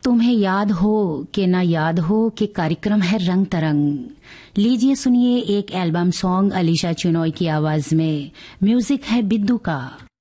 तुम्हें याद हो कि ना याद हो कि कार्यक्रम है रंग तरंग। लीजिए सुनिए एक एल्बम सॉन्ग अलीशा चिनॉय की आवाज में। म्यूजिक है बिद्दू का।